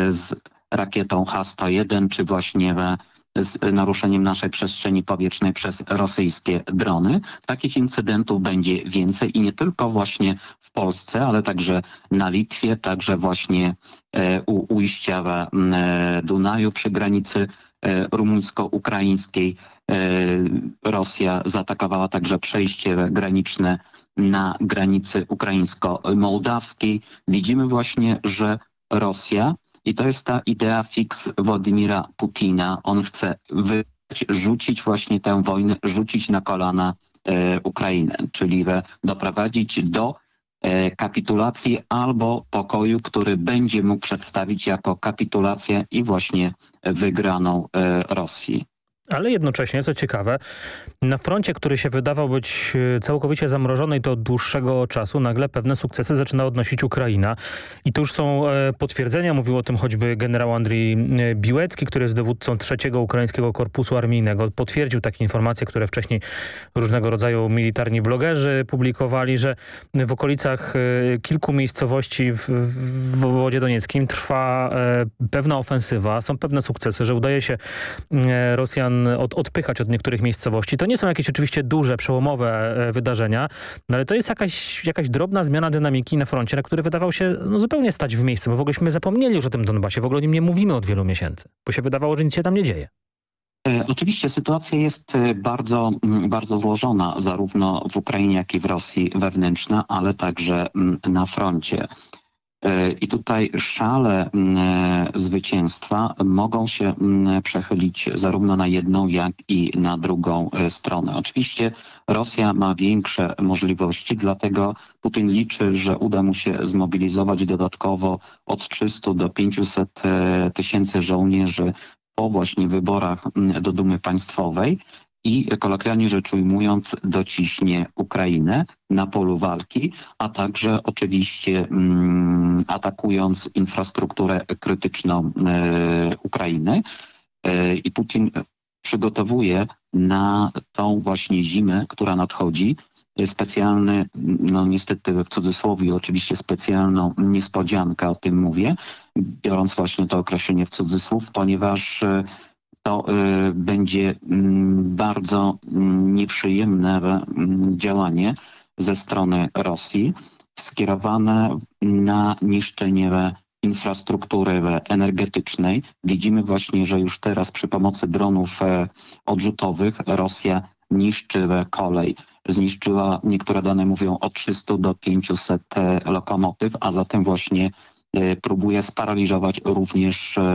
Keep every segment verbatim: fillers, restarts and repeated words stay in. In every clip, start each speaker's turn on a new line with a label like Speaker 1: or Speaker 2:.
Speaker 1: z rakietą H sto jeden, czy właśnie z naruszeniem naszej przestrzeni powietrznej przez rosyjskie drony. Takich incydentów będzie więcej i nie tylko właśnie w Polsce, ale także na Litwie, także właśnie u ujścia Dunaju przy granicy rumuńsko-ukraińskiej. Rosja zaatakowała także przejście graniczne na granicy ukraińsko-mołdawskiej. Widzimy właśnie, że Rosja, i to jest ta idea fix Władimira Putina, on chce wy rzucić właśnie tę wojnę, rzucić na kolana e, Ukrainę, czyli e, doprowadzić do e, kapitulacji albo pokoju, który będzie mógł przedstawić jako kapitulację i właśnie wygraną e, Rosji.
Speaker 2: Ale jednocześnie, co ciekawe, na froncie, który się wydawał być całkowicie zamrożony i to od dłuższego czasu, nagle pewne sukcesy zaczyna odnosić Ukraina. I to już są potwierdzenia, mówił o tym choćby generał Andrii Biłecki, który jest dowódcą trzeciego Ukraińskiego Korpusu Armijnego. Potwierdził takie informacje, które wcześniej różnego rodzaju militarni blogerzy publikowali, że w okolicach kilku miejscowości w, w obwodzie donieckim trwa pewna ofensywa, są pewne sukcesy, że udaje się Rosjan Od, odpychać od niektórych miejscowości. To nie są jakieś oczywiście duże, przełomowe e, wydarzenia, no ale to jest jakaś, jakaś drobna zmiana dynamiki na froncie, na który wydawał się no, zupełnie stać w miejscu. Bo w ogóleśmy zapomnieli już o tym Donbasie, w ogóle o nim nie mówimy od wielu miesięcy, bo się wydawało, że nic się tam nie dzieje.
Speaker 1: E, oczywiście sytuacja jest bardzo, bardzo złożona, zarówno w Ukrainie, jak i w Rosji wewnętrzna, ale także na froncie. I tutaj szale zwycięstwa mogą się przechylić zarówno na jedną, jak i na drugą stronę. Oczywiście Rosja ma większe możliwości, dlatego Putin liczy, że uda mu się zmobilizować dodatkowo od trzystu do pięciuset tysięcy żołnierzy po właśnie wyborach do Dumy Państwowej. I kolokwialnie rzecz ujmując dociśnie Ukrainę na polu walki, a także oczywiście mm, atakując infrastrukturę krytyczną e, Ukrainy. E, I Putin przygotowuje na tą właśnie zimę, która nadchodzi, specjalny, no niestety w cudzysłowie oczywiście specjalną niespodziankę, o tym mówię, biorąc właśnie to określenie w cudzysłów, ponieważ e, to y, będzie y, bardzo y, nieprzyjemne y, działanie ze strony Rosji skierowane na niszczenie infrastruktury energetycznej. Widzimy właśnie, że już teraz przy pomocy dronów y, odrzutowych Rosja niszczy kolej. Zniszczyła, niektóre dane mówią, od trzystu do pięciuset lokomotyw, a zatem właśnie y, próbuje sparaliżować również y,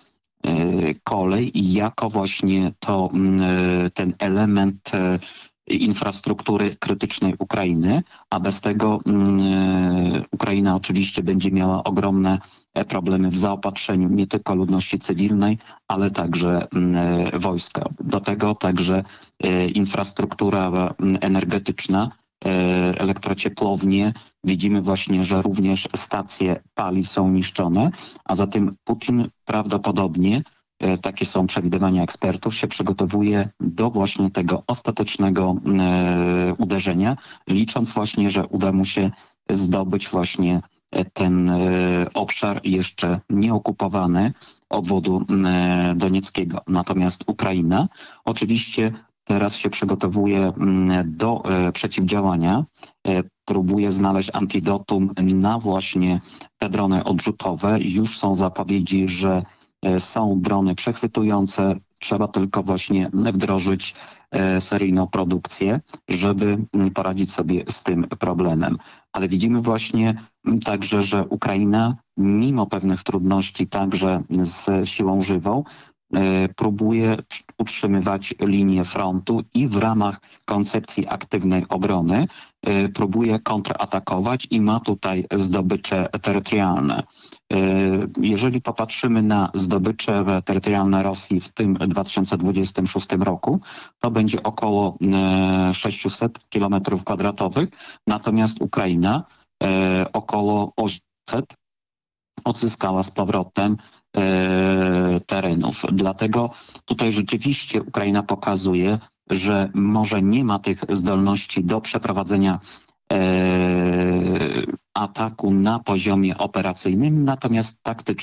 Speaker 1: kolej jako właśnie to, ten element infrastruktury krytycznej Ukrainy, a bez tego Ukraina oczywiście będzie miała ogromne problemy w zaopatrzeniu nie tylko ludności cywilnej, ale także wojska. Do tego także infrastruktura energetyczna, elektrociepłownie. Widzimy właśnie, że również stacje paliw są niszczone, a zatem Putin prawdopodobnie, takie są przewidywania ekspertów, się przygotowuje do właśnie tego ostatecznego e, uderzenia, licząc właśnie, że uda mu się zdobyć właśnie ten e, obszar jeszcze nieokupowany obwodu e, donieckiego. Natomiast Ukraina oczywiście teraz się przygotowuje do e, przeciwdziałania, e, próbuje znaleźć antidotum na właśnie te drony odrzutowe. Już są zapowiedzi, że e, są drony przechwytujące. Trzeba tylko właśnie wdrożyć e, seryjną produkcję, żeby poradzić sobie z tym problemem. Ale widzimy właśnie także, że Ukraina mimo pewnych trudności także z siłą żywą próbuje utrzymywać linię frontu i w ramach koncepcji aktywnej obrony próbuje kontratakować i ma tutaj zdobycze terytorialne. Jeżeli popatrzymy na zdobycze terytorialne Rosji w tym dwa tysiące dwudziestym szóstym roku, to będzie około sześćset kilometrów kwadratowych, natomiast Ukraina około osiemset odzyskała z powrotem terenów. Dlatego tutaj rzeczywiście Ukraina pokazuje, że może nie ma tych zdolności do przeprowadzenia e, ataku na poziomie operacyjnym, natomiast taktycznie